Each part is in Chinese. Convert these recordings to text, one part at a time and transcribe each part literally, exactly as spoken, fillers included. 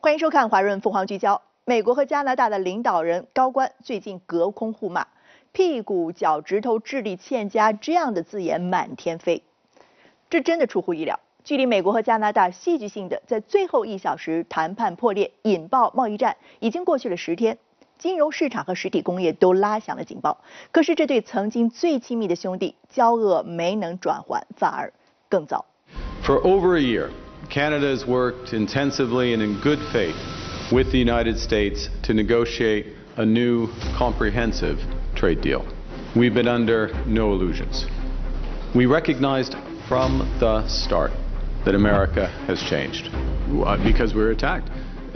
欢迎收看《华润凤凰聚焦》。美国和加拿大的领导人高官最近隔空互骂，屁股、脚趾头、智力欠佳这样的字眼满天飞。这真的出乎意料。距离美国和加拿大戏剧性的在最后一小时谈判破裂，引爆贸易战，已经过去了十天。金融市场和实体工业都拉响了警报。可是这对曾经最亲密的兄弟，交恶没能转圜，反而更糟。 For over a year, Canada has worked intensively and in good faith with the United States to negotiate a new comprehensive trade deal. We've been under no illusions. We recognized from the start that America has changed uh, because we were attacked.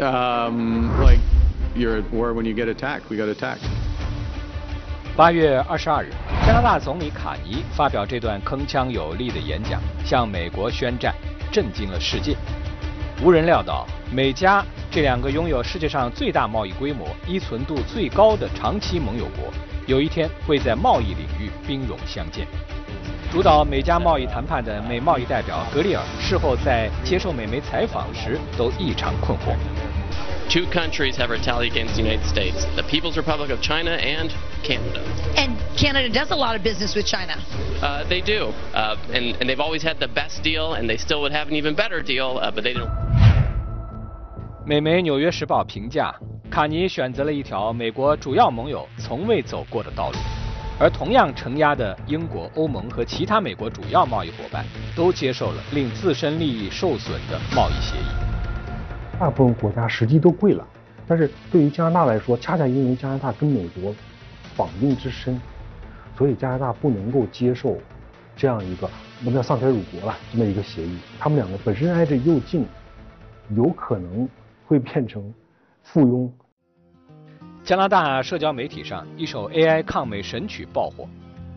Um, like you're at war when you get attacked. We got attacked. 八月二十二日，加拿大总理卡尼发表这段铿锵有力的演讲，向美国宣战，震惊了世界。无人料到，美加这两个拥有世界上最大贸易规模、依存度最高的长期盟友国，有一天会在贸易领域兵戎相见。主导美加贸易谈判的美贸易代表格里尔事后在接受美媒采访时都异常困惑。 Two countries have retaliated against the United States, the People's Republic of China and Canada. And Canada does a lot of business with China. Uh, they do, uh, and, and they've always had the best deal, and they still would have an even better deal, uh, but they didn't. 美媒《纽约时报》评价，卡尼选择了一条美国主要盟友从未走过的道路，而同样承压的英国、欧盟和其他美国主要贸易伙伴都接受了令自身利益受损的贸易协议。 大部分国家实际都贵了，但是对于加拿大来说，恰恰因为加拿大跟美国绑定之深，所以加拿大不能够接受这样一个我们叫丧权辱国了这么一个协议。他们两个本身挨着又近，有可能会变成附庸。 加拿大社交媒体上一首 A I 抗美神曲爆火。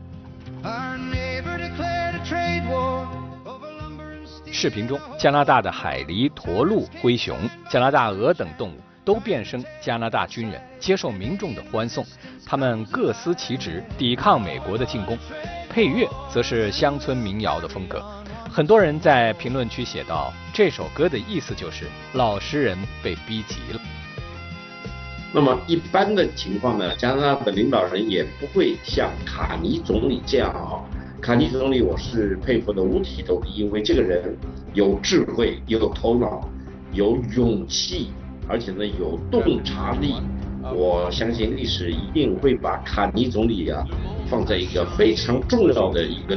视频中，加拿大的海狸、驼鹿、灰熊、加拿大鹅等动物都变身加拿大军人，接受民众的欢送。他们各司其职，抵抗美国的进攻。配乐则是乡村民谣的风格。很多人在评论区写道，这首歌的意思就是老实人被逼急了。 那么一般的情况呢，加拿大的领导人也不会像卡尼总理这样啊。卡尼总理我是佩服的五体投地，因为这个人有智慧、有头脑、有勇气，而且呢有洞察力。我相信历史一定会把卡尼总理啊放在一个非常重要的一个